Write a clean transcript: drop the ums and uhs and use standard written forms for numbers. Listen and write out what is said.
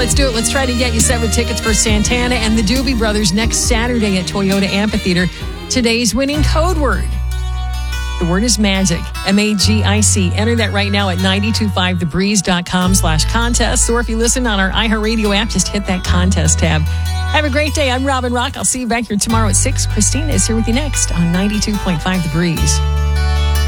Let's do it. Let's try to get you set with tickets for Santana and the Doobie Brothers next Saturday at Toyota Amphitheater. Today's winning code word. The word is magic, MAGIC. Enter that right now at 925thebreeze.com/contest. Or if you listen on our iHeartRadio app, just hit that contest tab. Have a great day. I'm Robin Rock. I'll see you back here tomorrow at 6. Christina is here with you next on 92.5 The Breeze.